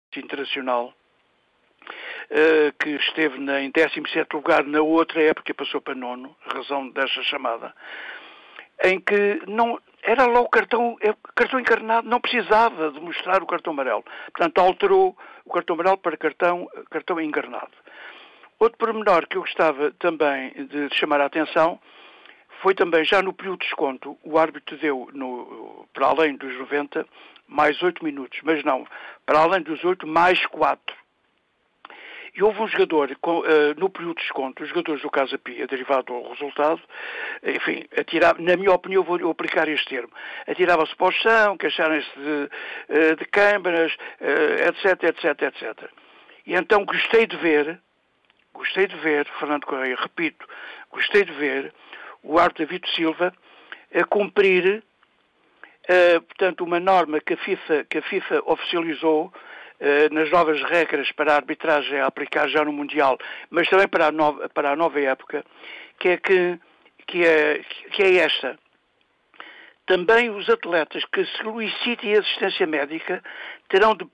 internacional, que esteve em 17º lugar na outra época e passou para 9º, razão desta chamada, em que não era lá o cartão encarnado, não precisava de mostrar o cartão amarelo. Portanto, alterou o cartão amarelo para cartão encarnado. Outro pormenor que eu gostava também de chamar a atenção foi também, já no período de desconto, o árbitro deu, para além dos 90, mais 8 minutos. Mas não, para além dos 8, mais 4. E houve um jogador, no período de desconto, os jogadores do Casa Pia, derivado ao resultado, enfim, na minha opinião, vou aplicar este termo, atiravam-se para o chão, queixaram-se de câmaras, etc. E então gostei de ver, Fernando Correia, repito, gostei de ver o árbitro David Silva a cumprir, portanto, uma norma que a FIFA oficializou nas novas regras para a arbitragem a aplicar já no Mundial, mas também para a nova época, que é esta. Também os atletas que solicitem assistência médica terão de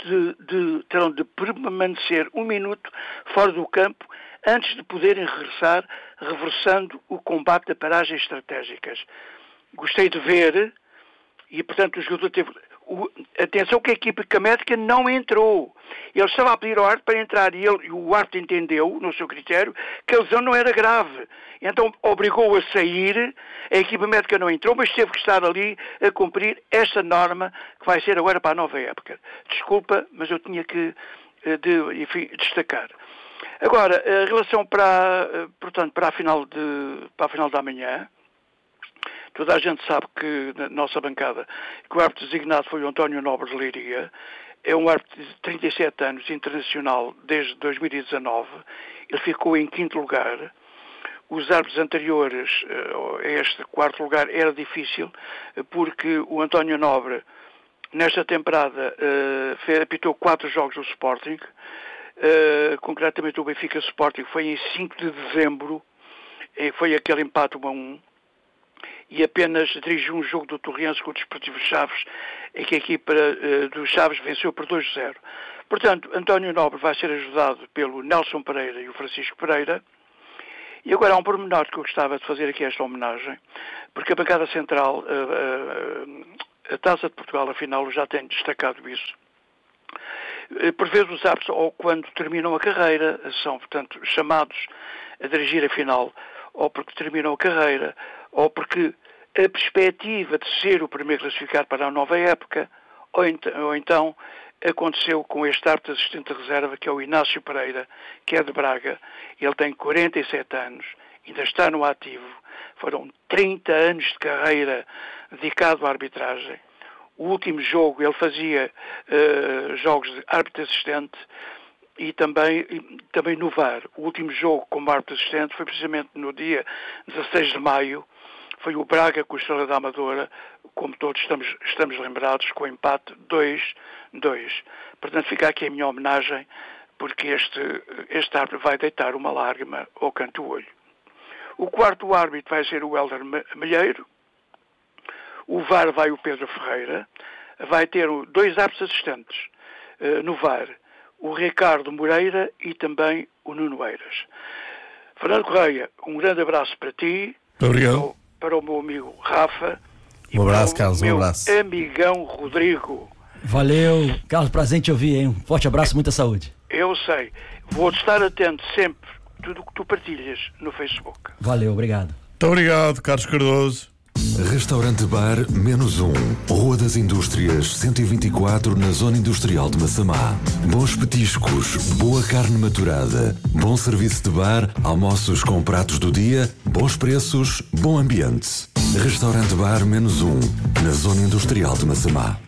permanecer 1 minuto fora do campo antes de poderem regressar, reversando o combate a paragens estratégicas. Gostei de ver, e portanto o jogador teve... Atenção que a equipa médica não entrou. Ele estava a pedir ao árbitro para entrar e o árbitro entendeu, no seu critério, que a lesão não era grave. Então obrigou-o a sair, a equipa médica não entrou, mas teve que estar ali a cumprir esta norma que vai ser agora para a nova época. Desculpa, mas eu tinha que destacar. Agora, em relação para a final da manhã, toda a gente sabe que, na nossa bancada, que o árbitro designado foi o António Nobre de Leiria. É um árbitro de 37 anos, internacional, desde 2019. Ele ficou em 5º lugar. Os árbitros anteriores a este 4º lugar era difícil, porque o António Nobre, nesta temporada, apitou 4 jogos do Sporting. Concretamente o Benfica Sporting foi em 5 de dezembro, foi aquele empate 1-1. E apenas dirigiu um jogo do Torriense com o Desportivo Chaves, em que a equipa dos Chaves venceu por 2-0. Portanto, António Nobre vai ser ajudado pelo Nelson Pereira e o Francisco Pereira. E agora há um pormenor que eu gostava de fazer aqui esta homenagem, porque a bancada central, a Taça de Portugal, afinal, eu já tenho destacado isso. Por vezes os árbitros, ou quando terminam a carreira, são, portanto, chamados a dirigir a final, ou porque terminam a carreira, ou porque a perspectiva de ser o primeiro classificado para a nova época, ou então aconteceu com este árbitro assistente de reserva, que é o Inácio Pereira, que é de Braga. Ele tem 47 anos, ainda está no ativo. Foram 30 anos de carreira dedicado à arbitragem. O último jogo ele fazia jogos de árbitro assistente e também no VAR. O último jogo como árbitro assistente foi precisamente no dia 16 de maio. Foi o Braga com o Estrela da Amadora, como todos estamos lembrados, com o empate 2-2. Portanto, fica aqui a minha homenagem, porque este árbitro vai deitar uma lágrima ao canto do olho. O 4º árbitro vai ser o Hélder Malheiro. O VAR vai o Pedro Ferreira. Vai ter 2 árbitros assistentes no VAR, o Ricardo Moreira e também o Nuno Eiras. Fernando Correia, um grande abraço para ti. Muito obrigado. Para o meu amigo Rafa e abraço, para Carlos, o meu abraço. amigão Rodrigo. Valeu, Carlos, prazer em te ouvir, hein? Um forte abraço, muita saúde. Eu sei, vou estar atento sempre tudo o que tu partilhas no Facebook. Valeu, obrigado. Muito obrigado, Carlos Cardoso. Restaurante Bar -1, Rua das Indústrias, 124, na Zona Industrial de Massamá. Bons petiscos, boa carne maturada, bom serviço de bar, almoços com pratos do dia, bons preços, bom ambiente. Restaurante Bar -1, na Zona Industrial de Massamá.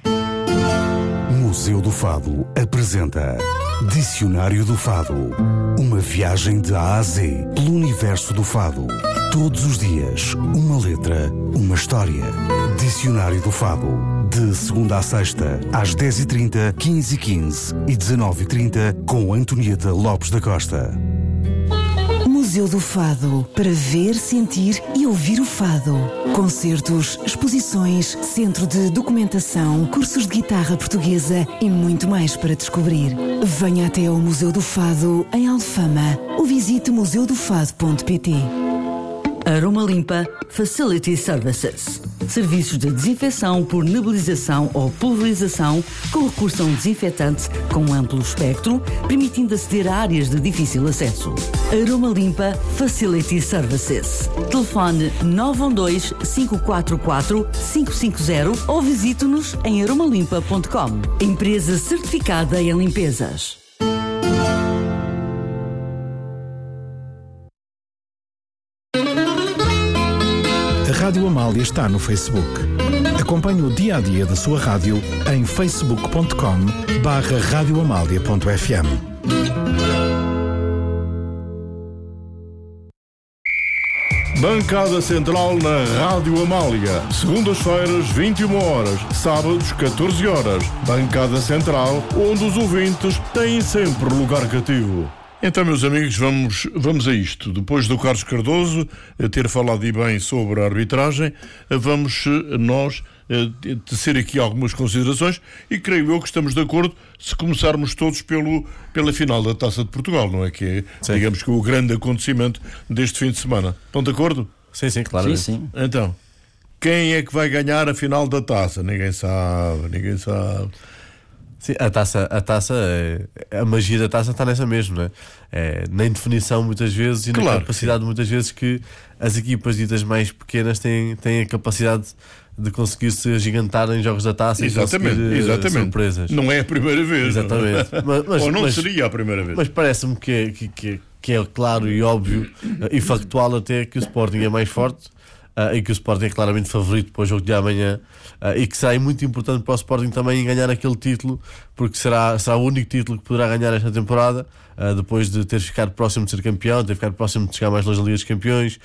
Museu do Fado apresenta Dicionário do Fado. Uma viagem de A a Z pelo universo do fado. Todos os dias, uma letra, uma história. Dicionário do Fado. De segunda a sexta, às 10h30, 15h15 e 19h30, com Antonieta Lopes da Costa. Museu do Fado, para ver, sentir e ouvir o fado. Concertos, exposições, centro de documentação, cursos de guitarra portuguesa e muito mais para descobrir. Venha até ao Museu do Fado, em Alfama, ou visite museudofado.pt. Aroma Limpa Facility Services. Serviços de desinfecção por nebulização ou pulverização com recurso a um desinfetante com amplo espectro, permitindo aceder a áreas de difícil acesso. Aroma Limpa Facility Services. Telefone 912-544-550 ou visite-nos em aromalimpa.com. Empresa certificada em limpezas. A Rádio Amália está no Facebook. Acompanhe o dia-a-dia da sua rádio em facebook.com/radioamália.fm. Bancada Central na Rádio Amália. Segundas-feiras, 21 horas. Sábados, 14 horas. Bancada Central, onde os ouvintes têm sempre lugar cativo. Então, meus amigos, vamos a isto. Depois do Carlos Cardoso ter falado e bem sobre a arbitragem, vamos nós tecer aqui algumas considerações e creio eu que estamos de acordo se começarmos todos pela final da Taça de Portugal, não é? Que é, digamos que o grande acontecimento deste fim de semana. Estão de acordo? Sim, claro. Sim. Então, quem é que vai ganhar a final da Taça? Ninguém sabe. Sim, a taça, a magia da taça está nessa mesmo, não é? Na indefinição muitas vezes e na capacidade muitas vezes que as equipas ditas mais pequenas têm a capacidade de conseguir se agigantar em jogos da taça e conseguir surpresas. Não é a primeira vez. Exatamente. Ou não seria a primeira vez. Mas parece-me que é claro e óbvio e factual até que o Sporting é mais forte. E que o Sporting é claramente favorito para o jogo de amanhã, e que será muito importante para o Sporting também ganhar aquele título, porque será o único título que poderá ganhar esta temporada, depois de ter ficado próximo de ser campeão, ter ficado próximo de chegar mais longe na Liga dos Campeões,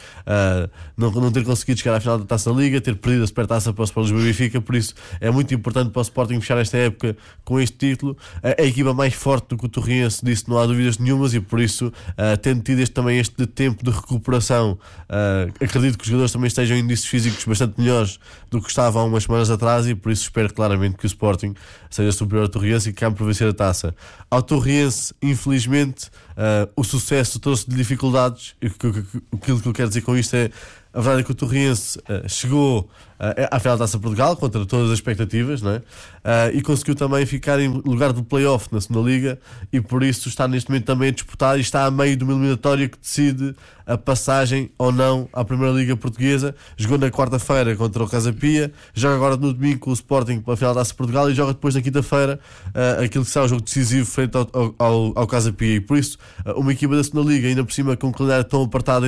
não ter conseguido chegar à final da Taça da Liga, ter perdido a Supertaça para o Sport Lisboa e Benfica. Por isso é muito importante para o Sporting fechar esta época com este título. A equipa mais forte do que o Torriense, disso não há dúvidas nenhumas, e por isso, tendo tido este tempo de recuperação, acredito que os jogadores também estejam em índices físicos bastante melhores do que estavam há umas semanas atrás, e por isso espero claramente que o Sporting seja superior ao Torriense e que acabe por vencer a taça. Ao Torriense, infelizmente, o sucesso trouxe-lhe dificuldades, e aquilo que eu quero dizer com isto é: a verdade é que o Torriense chegou à final da Taça de Portugal contra todas as expectativas, não é? E conseguiu também ficar em lugar do play-off na segunda Liga, e por isso está neste momento também a disputar e está a meio de uma eliminatória que decide a passagem ou não à Primeira Liga Portuguesa. Jogou na quarta-feira contra o Casa Pia, joga agora no domingo com o Sporting para a final da Taça de Portugal e joga depois na quinta-feira aquilo que será o jogo decisivo frente ao Casa Pia. E por isso uma equipa da segunda Liga, ainda por cima com um calendário tão apertado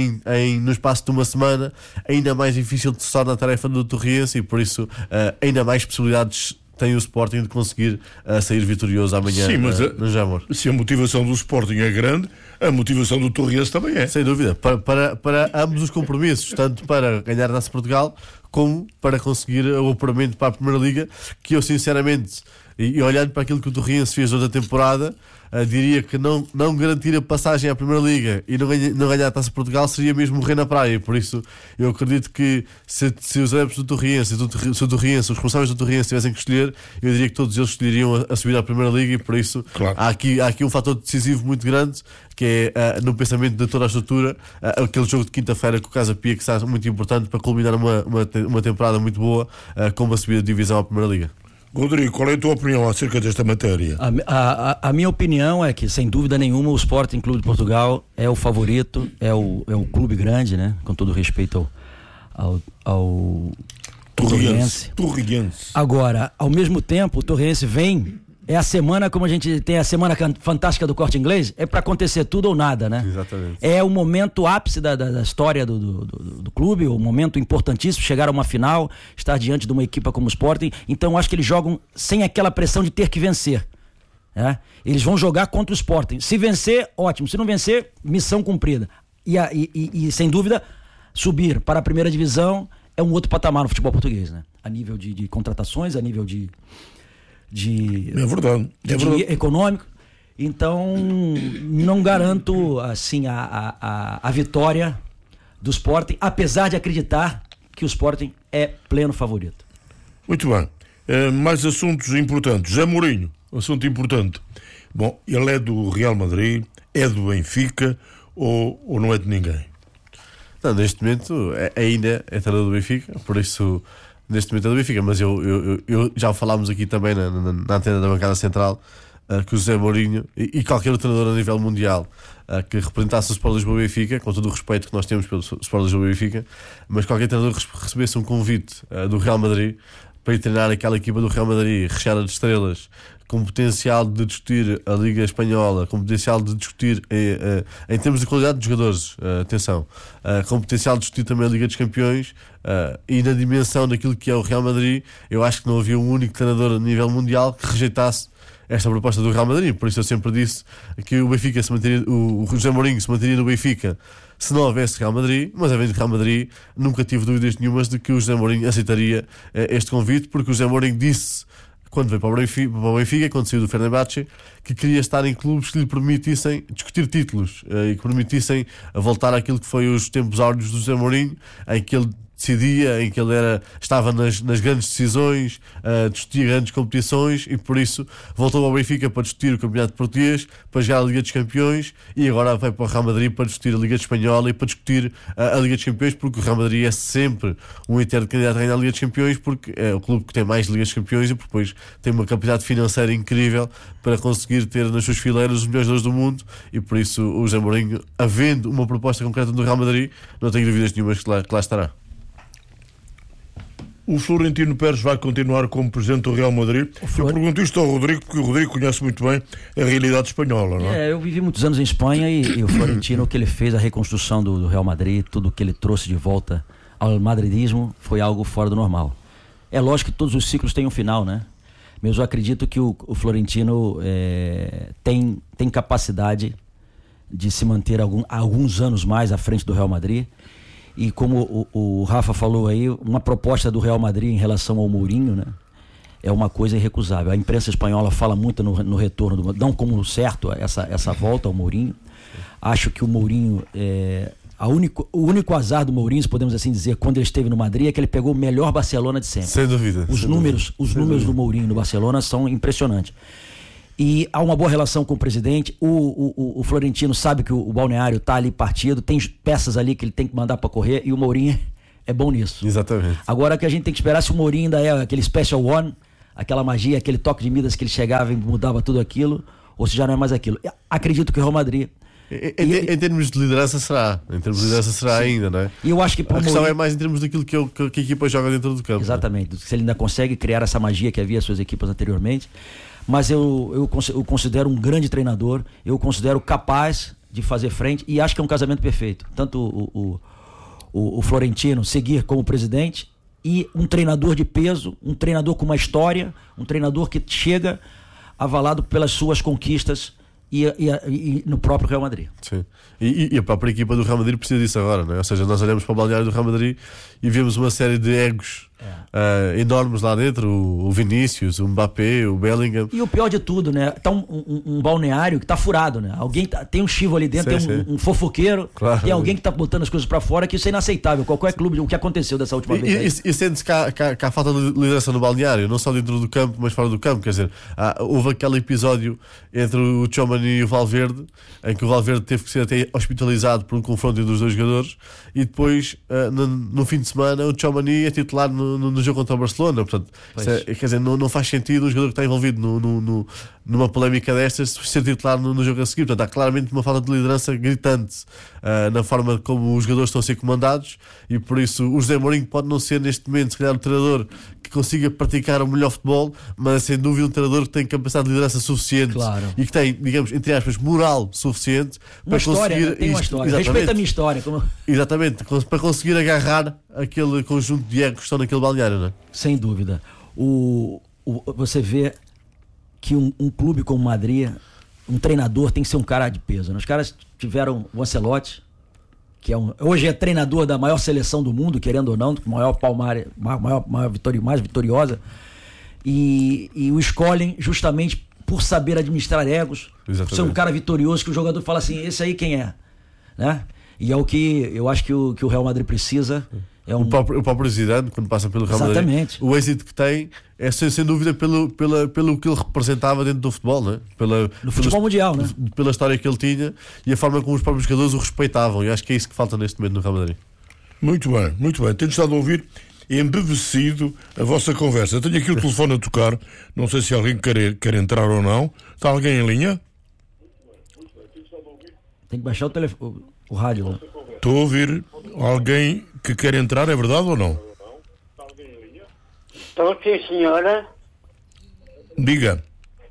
no espaço de uma semana, ainda mais difícil de se tornar a tarefa do Torriense, e por isso ainda mais possibilidades tem o Sporting de conseguir sair vitorioso amanhã. Sim, mas no Jamor. Se a motivação do Sporting é grande, a motivação do Torriense também é. Sem dúvida, para ambos os compromissos, tanto para ganhar a Taça de Portugal como para conseguir o apuramento para a Primeira Liga, que eu sinceramente, e olhando para aquilo que o Torriense fez durante a temporada, diria que não garantir a passagem à Primeira Liga e não ganhar a Taça de Portugal seria mesmo morrer na praia. Por isso eu acredito que se os adeptos do Torriense, os responsáveis do Torriense tivessem que escolher, eu diria que todos eles escolheriam a subir à Primeira Liga, e por isso há aqui um fator decisivo muito grande, que é no pensamento de toda a estrutura, aquele jogo de quinta-feira com o Casa Pia, que está muito importante para culminar uma temporada muito boa, com uma subida de divisão à Primeira Liga. Rodrigo, qual é a tua opinião acerca desta matéria? A minha opinião é que, sem dúvida nenhuma, o Sporting Clube de Portugal é o favorito, é o clube grande, né? Com todo respeito ao Torriense. Agora, ao mesmo tempo, o Torriense vem... É a semana, como a gente tem a semana fantástica do Corte Inglês, é para acontecer tudo ou nada, né? Exatamente. É o momento ápice da história do clube, o momento importantíssimo, chegar a uma final, estar diante de uma equipe como o Sporting. Então, eu acho que eles jogam sem aquela pressão de ter que vencer. Né? Eles vão jogar contra o Sporting. Se vencer, ótimo. Se não vencer, missão cumprida. E sem dúvida, subir para a primeira divisão é um outro patamar no futebol português, né? A nível de contratações, a nível de é verdade. econômico. Então, não garanto assim a vitória do Sporting, apesar de acreditar que o Sporting é pleno favorito. Muito bem. Mais assuntos importantes. José Mourinho, assunto importante. Bom, ele é do Real Madrid, é do Benfica ou não é de ninguém? Não, neste momento ainda é treinador do Benfica, por isso neste momento é do Benfica, mas eu já falámos aqui também na antena da bancada central, que o José Mourinho e qualquer outro treinador a nível mundial que representasse o Sport Lisboa e Benfica, com todo o respeito que nós temos pelo Sport Lisboa e Benfica, mas qualquer treinador recebesse um convite do Real Madrid para ir treinar aquela equipa do Real Madrid recheada de estrelas, com potencial de discutir a Liga Espanhola, com potencial de discutir em termos de qualidade de jogadores, atenção, com potencial de discutir também a Liga dos Campeões, e na dimensão daquilo que é o Real Madrid, eu acho que não havia um único treinador a nível mundial que rejeitasse esta proposta do Real Madrid. Por isso eu sempre disse que o Benfica se manteria, o José Mourinho se manteria no Benfica se não houvesse Real Madrid, mas havendo Real Madrid nunca tive dúvidas nenhumas de que o José Mourinho aceitaria este convite, porque o José Mourinho disse, quando veio para o Benfica, quando saiu do Fenerbahçe, que queria estar em clubes que lhe permitissem discutir títulos e que permitissem voltar àquilo que foi os tempos áureos do José Mourinho, em que ele decidia, em que ele estava nas grandes decisões, discutia grandes competições, e por isso voltou ao Benfica para discutir o Campeonato Português, para jogar a Liga dos Campeões, e agora vai para o Real Madrid para discutir a Liga Espanhola e para discutir a Liga dos Campeões, porque o Real Madrid é sempre um eterno candidato a ganhar a Liga dos Campeões, porque é o clube que tem mais Ligas dos Campeões e depois tem uma capacidade financeira incrível para conseguir ter nas suas fileiras os melhores jogadores do mundo, e por isso o José Mourinho, havendo uma proposta concreta do Real Madrid, não tenho dúvidas nenhumas que lá estará. O Florentino Pérez vai continuar como presidente do Real Madrid? Eu pergunto isto ao Rodrigo, porque o Rodrigo conhece muito bem a realidade espanhola, não é? Eu vivi muitos anos em Espanha e o Florentino, o que ele fez, a reconstrução do Real Madrid, tudo o que ele trouxe de volta ao madridismo, foi algo fora do normal. É lógico que todos os ciclos têm um final, né? Mas eu acredito que o Florentino tem capacidade de se manter alguns anos mais à frente do Real Madrid. E como o Rafa falou aí, uma proposta do Real Madrid em relação ao Mourinho, né, é uma coisa irrecusável. A imprensa espanhola fala muito no retorno, não como certo essa volta ao Mourinho. Acho que o Mourinho, o único azar do Mourinho, se podemos assim dizer, quando ele esteve no Madrid, é que ele pegou o melhor Barcelona de sempre. Sem dúvida. Os números do Mourinho no Barcelona são impressionantes. E há uma boa relação com o presidente. O Florentino sabe que o balneário está ali partido, tem peças ali que ele tem que mandar para correr, e o Mourinho é bom nisso. Exatamente. Agora que a gente tem que esperar se o Mourinho ainda é aquele special one, aquela magia, aquele toque de Midas que ele chegava e mudava tudo aquilo, ou se já não é mais aquilo. Acredito que o Real Madrid... Em termos de liderança será. Em termos de liderança será ainda, não é? E eu acho que a questão é mais em termos daquilo que a equipa joga dentro do campo. Exatamente. Se ele ainda consegue criar essa magia que havia as suas equipas anteriormente. Mas eu considero um grande treinador, eu considero capaz de fazer frente, e acho que é um casamento perfeito. Tanto o Florentino seguir como presidente, e um treinador de peso, um treinador com uma história, um treinador que chega avalado pelas suas conquistas e no próprio Real Madrid. Sim. E a própria equipa do Real Madrid precisa disso agora, não é? Ou seja, nós olhamos para o balneário do Real Madrid e vemos uma série de egos enormes lá dentro, o Vinícius, o Mbappé, o Bellingham. E o pior de tudo, né? Tá um balneário que tá furado, né? Alguém tem um chivo ali dentro, tem um fofoqueiro, claro. Tem alguém que tá botando as coisas para fora, que isso é inaceitável. Qualquer clube, o que aconteceu dessa última vez. E sente-se que há falta de liderança no balneário, não só dentro do campo, mas fora do campo. Quer dizer, houve aquele episódio entre o Tchouaméni e o Valverde, em que o Valverde teve que ser até hospitalizado por um confronto entre os dois jogadores, e depois, no fim de semana, o Tchouaméni é titular no jogo contra o Barcelona. Portanto, quer dizer, não faz sentido um jogador que está envolvido numa polémica destas ser titular no jogo a seguir. Portanto, há claramente uma falta de liderança gritante na forma como os jogadores estão a ser comandados, e por isso o José Mourinho pode não ser neste momento, se calhar, o treinador que consiga praticar o melhor futebol, mas sem dúvida um treinador que tem capacidade de liderança suficiente, claro. E que tem, digamos, entre aspas, moral suficiente para conseguir... Tem uma história, respeita a minha história. Exatamente, para conseguir agarrar aquele conjunto de egos que estão naquele balneário, não é? Sem dúvida. Você vê que um clube como o Madrid, um treinador tem que ser um cara de peso, né? Os caras tiveram o Ancelotti, que hoje é treinador da maior seleção do mundo, querendo ou não, maior mais vitoriosa, e o escolhem justamente por saber administrar egos, por ser um cara vitorioso, que o jogador fala assim, esse aí quem é? Né? E é o que eu acho que o Real Madrid precisa. O próprio Zidane, quando passa pelo Real Madrid, o êxito que tem é sem dúvida pelo que ele representava dentro do futebol, né? No futebol mundial, né? Pela história que ele tinha e a forma como os próprios jogadores o respeitavam. E acho que é isso que falta neste momento no Real Madrid. Muito bem, muito bem. Tenho estado a ouvir embevecido a vossa conversa. Eu tenho aqui o telefone a tocar, não sei se alguém quer entrar ou não. Está alguém em linha? Tem que baixar o rádio. Né? Estou a ouvir alguém que quer entrar, é verdade ou não? Estou sim, senhora. Diga.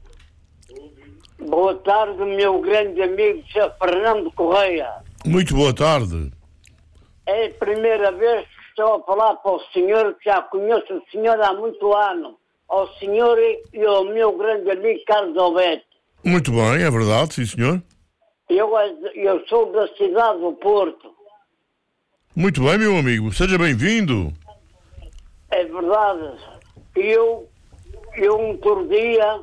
Boa tarde, meu grande amigo Sr. Fernando Correia. Muito boa tarde. É a primeira vez que estou a falar para o senhor, que já conheço o senhor há muito ano. Ao senhor e ao meu grande amigo Carlos Alberto. Muito bem, é verdade, sim senhor. Eu sou da cidade do Porto. Muito bem, meu amigo, seja bem-vindo. É verdade. Eu outro dia,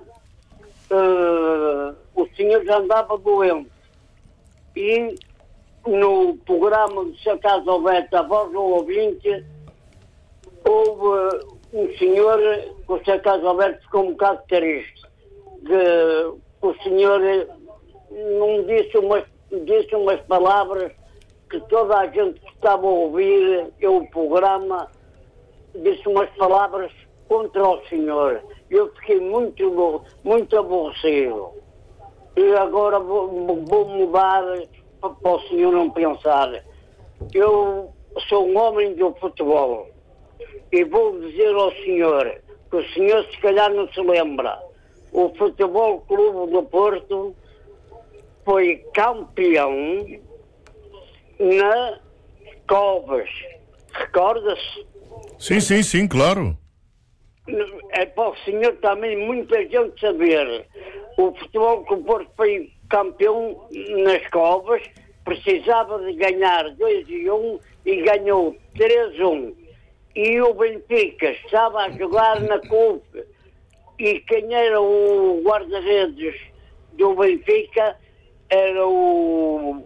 o senhor já andava doente. E no programa do Sr. Carlos Alberto, a voz do ouvinte, houve um senhor, que o Sr. Carlos Alberto ficou um bocado triste. O senhor não disse umas palavras que toda a gente que estava a ouvir o programa disse umas palavras contra o senhor. Eu fiquei muito, muito aborrecido. E agora vou mudar para o senhor não pensar. Eu sou um homem do futebol e vou dizer ao senhor que o senhor se calhar não se lembra. O Futebol Clube do Porto foi campeão na Covas. Recorda-se? Sim, claro. É para o senhor também muita gente saber. O Futebol Clube do Porto foi campeão nas Covas, precisava de ganhar 2-1 e ganhou 3-1. E o Benfica estava a jogar na CUF. E quem era o guarda-redes do Benfica era o...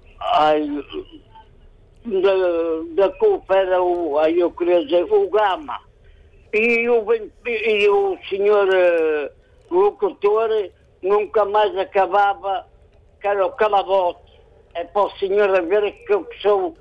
da CUF era eu queria dizer, o Gama. E o senhor locutor nunca mais acabava, que era o Calabote. É para o senhor a ver que eu sou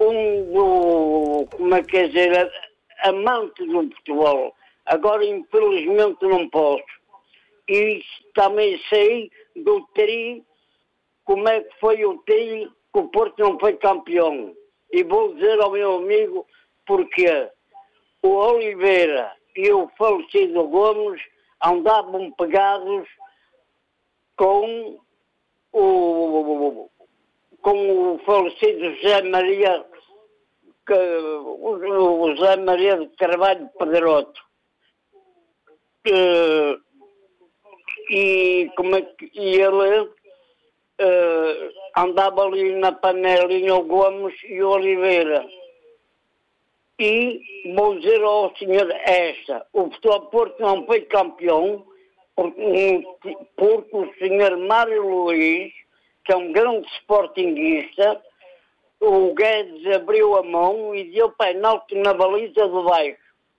como é que é dizer, amante do futebol. Agora, infelizmente, não posso. E também sei do tri, como é que foi o tri que o Porto não foi campeão. E vou dizer ao meu amigo porque o Oliveira e o falecido Gomes andavam pegados com o falecido José Maria, o José Maria de Carvalho Pedroto. E ele andava ali na panelinha o Gomes e o Oliveira. E vou dizer ao senhor o Futebol Porto não foi campeão porque o senhor Mário Luís, que é um grande sportinguista, o Guedes abriu a mão e deu penalti na baliza do baixo.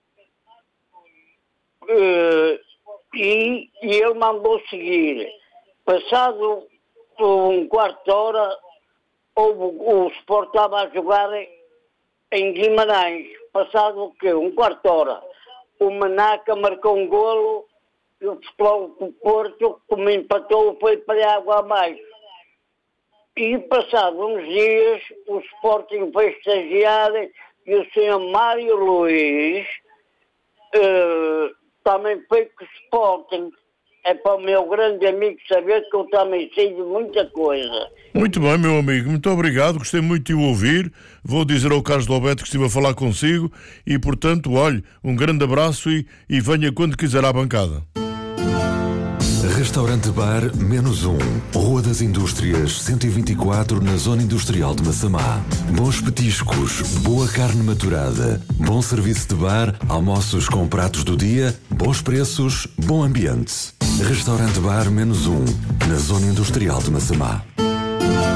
E ele mandou seguir. Passado um quarto de hora, o Sport estava a jogar em Guimarães. Passado o quê? Um quarto de hora. O Manaca marcou um golo e o Futebol do Porto, como empatou, foi para a água abaixo. E passado uns dias, o Sporting foi estagiar e o senhor Mário Luís também foi com o Sporting. É para o meu grande amigo saber que eu também sei de muita coisa. Muito bem, meu amigo, muito obrigado, gostei muito de o ouvir. Vou dizer ao Carlos Alberto que estive a falar consigo e, portanto, olhe, um grande abraço e venha quando quiser à bancada. Restaurante Bar -1, Rua das Indústrias, 124, na Zona Industrial de Massamá. Bons petiscos, boa carne maturada, bom serviço de bar, almoços com pratos do dia, bons preços, bom ambiente. Restaurante Bar -1, na Zona Industrial de Massamá.